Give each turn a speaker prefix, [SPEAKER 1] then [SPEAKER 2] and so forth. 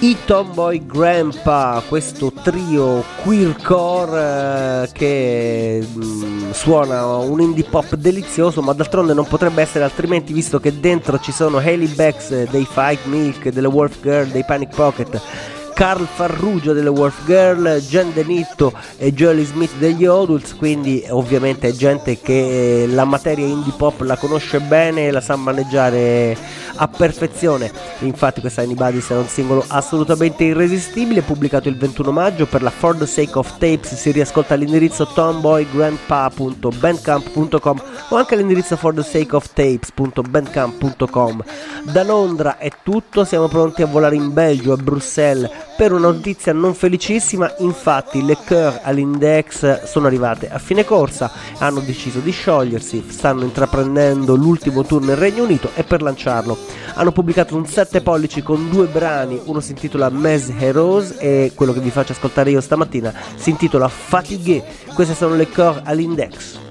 [SPEAKER 1] I Tomboy Grandpa, questo trio queercore che suona un indie pop delizioso, ma d'altronde non potrebbe essere altrimenti, visto che dentro ci sono Hailey Becks dei Fight Milk, delle Wolf Girl, dei Panic Pocket, Carl Farrugia delle Wolf Girl, Jen Denitto e Joely Smith degli Odults, quindi ovviamente è gente che la materia indie pop la conosce bene e la sa maneggiare a perfezione. Infatti questa Anybody's è un singolo assolutamente irresistibile, pubblicato il 21 maggio per la For the Sake of Tapes. Si riascolta all'indirizzo tomboygrandpa.bandcamp.com o anche all'indirizzo forthesakeoftapes.bandcamp.com. Da Londra è tutto, siamo pronti a volare in Belgio, a Bruxelles, per una notizia non felicissima. Infatti le Cœur all'Index sono arrivate a fine corsa, hanno deciso di sciogliersi, stanno intraprendendo l'ultimo tour nel Regno Unito e per lanciarlo hanno pubblicato un 7 pollici con 2 brani, uno si intitola Mes Heroes e quello che vi faccio ascoltare io stamattina si intitola Fatigue. Queste sono le Cœur all'Index.